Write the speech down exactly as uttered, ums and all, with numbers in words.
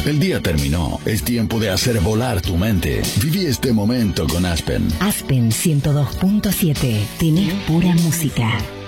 El día terminó. Es tiempo de hacer volar tu mente. Viví este momento con Aspen. Aspen ciento dos punto siete. Tenés pura música.